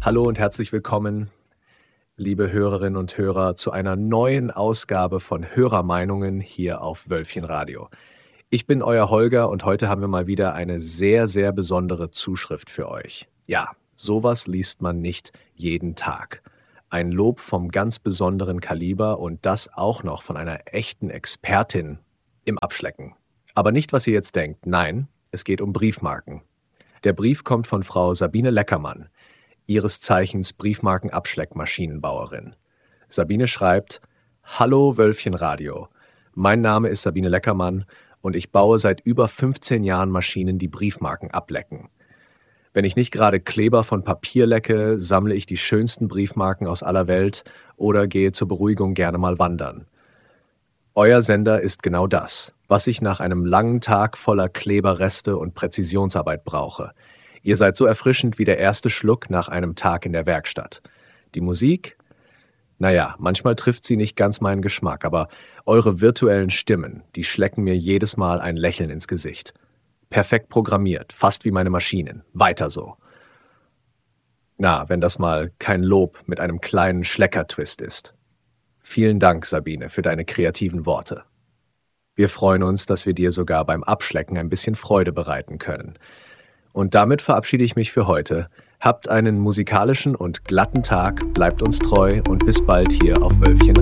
Hallo und herzlich willkommen, liebe Hörerinnen und Hörer, zu einer neuen Ausgabe von Hörermeinungen hier auf Wölfchen Radio. Ich bin euer Holger und heute haben wir mal wieder eine sehr, sehr besondere Zuschrift für euch. Ja, sowas liest man nicht jeden Tag. Ein Lob vom ganz besonderen Kaliber und das auch noch von einer echten Expertin im Abschlecken. Aber nicht, was ihr jetzt denkt. Nein, es geht um Briefmarken. Der Brief kommt von Frau Sabine Leckermann, ihres Zeichens Briefmarkenabschleckmaschinenbauerin. Sabine schreibt: Hallo Wölfchen Radio. Mein Name ist Sabine Leckermann und ich baue seit über 15 Jahren Maschinen, die Briefmarken ablecken. Wenn ich nicht gerade Kleber von Papier lecke, sammle ich die schönsten Briefmarken aus aller Welt oder gehe zur Beruhigung gerne mal wandern. Euer Sender ist genau das, was ich nach einem langen Tag voller Kleberreste und Präzisionsarbeit brauche. Ihr seid so erfrischend wie der erste Schluck nach einem Tag in der Werkstatt. Die Musik? Naja, manchmal trifft sie nicht ganz meinen Geschmack, aber eure virtuellen Stimmen, die schlecken mir jedes Mal ein Lächeln ins Gesicht. Perfekt programmiert, fast wie meine Maschinen. Weiter so. Na, wenn das mal kein Lob mit einem kleinen Schlecker-Twist ist. Vielen Dank, Sabine, für deine kreativen Worte. Wir freuen uns, dass wir dir sogar beim Abschlecken ein bisschen Freude bereiten können. Und damit verabschiede ich mich für heute. Habt einen musikalischen und glatten Tag, bleibt uns treu und bis bald hier auf Wölfchen